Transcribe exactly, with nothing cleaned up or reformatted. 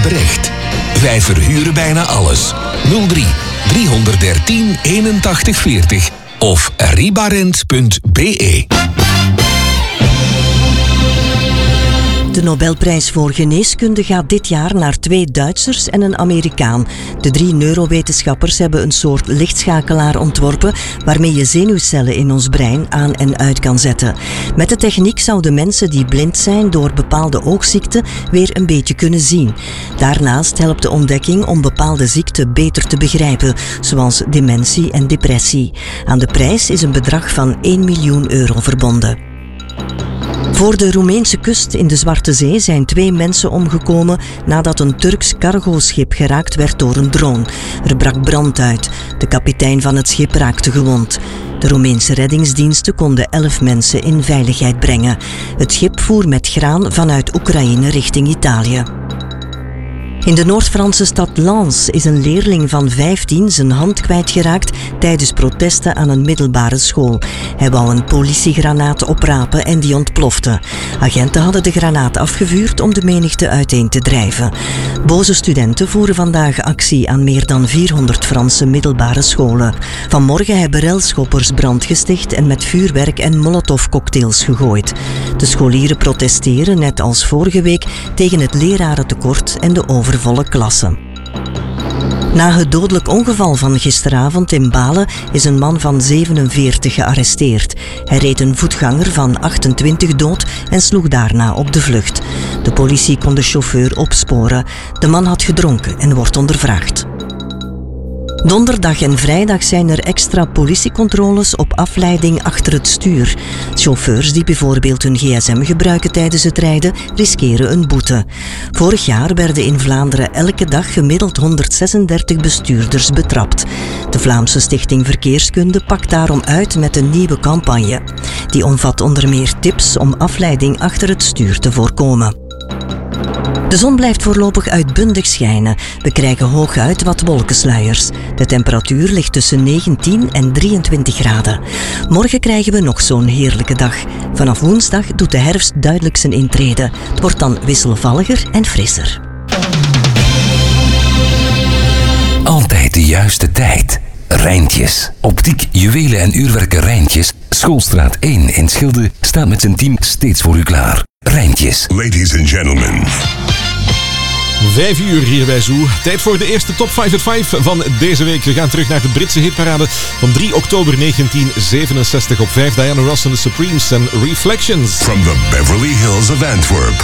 terecht. Wij verhuren bijna alles. nul drie driehonderddertien eenentachtig veertig of ribarent punt b e. De Nobelprijs voor geneeskunde gaat dit jaar naar twee Duitsers en een Amerikaan. De drie neurowetenschappers hebben een soort lichtschakelaar ontworpen waarmee je zenuwcellen in ons brein aan en uit kan zetten. Met de techniek zouden mensen die blind zijn door bepaalde oogziekten weer een beetje kunnen zien. Daarnaast helpt de ontdekking om bepaalde ziekten beter te begrijpen, zoals dementie en depressie. Aan de prijs is een bedrag van één miljoen euro verbonden. Voor de Roemeense kust in de Zwarte Zee zijn twee mensen omgekomen nadat een Turks cargoschip geraakt werd door een drone. Er brak brand uit. De kapitein van het schip raakte gewond. De Roemeense reddingsdiensten konden elf mensen in veiligheid brengen. Het schip voer met graan vanuit Oekraïne richting Italië. In de Noord-Franse stad Lens is een leerling van vijftien zijn hand kwijtgeraakt tijdens protesten aan een middelbare school. Hij wou een politiegranaat oprapen en die ontplofte. Agenten hadden de granaat afgevuurd om de menigte uiteen te drijven. Boze studenten voeren vandaag actie aan meer dan vierhonderd Franse middelbare scholen. Vanmorgen hebben relschoppers brand gesticht en met vuurwerk en molotovcocktails gegooid. De scholieren protesteren, net als vorige week, tegen het lerarentekort en de over volle klassen. Na het dodelijk ongeval van gisteravond in Balen is een man van zevenenveertig gearresteerd. Hij reed een voetganger van achtentwintig dood en sloeg daarna op de vlucht. De politie kon de chauffeur opsporen. De man had gedronken en wordt ondervraagd. Donderdag en vrijdag zijn er extra politiecontroles op afleiding achter het stuur. Chauffeurs die bijvoorbeeld hun gsm gebruiken tijdens het rijden, riskeren een boete. Vorig jaar werden in Vlaanderen elke dag gemiddeld honderdzesendertig bestuurders betrapt. De Vlaamse Stichting Verkeerskunde pakt daarom uit met een nieuwe campagne. Die omvat onder meer tips om afleiding achter het stuur te voorkomen. De zon blijft voorlopig uitbundig schijnen. We krijgen hooguit wat wolkensluiers. De temperatuur ligt tussen negentien en drieëntwintig graden. Morgen krijgen we nog zo'n heerlijke dag. Vanaf woensdag doet de herfst duidelijk zijn intrede. Het wordt dan wisselvalliger en frisser. Altijd de juiste tijd. Rijntjes. Optiek, juwelen en uurwerken Rijntjes. Schoolstraat één in Schilde staat met zijn team steeds voor u klaar. Rijntjes. Ladies and gentlemen. Vijf uur hier bij Zoo. Tijd voor de eerste top vijf at vijf van deze week. We gaan terug naar de Britse hitparade van drie oktober negentien zevenenzestig. Op vijf Diana Ross en The Supremes en Reflections. From the Beverly Hills of Antwerp.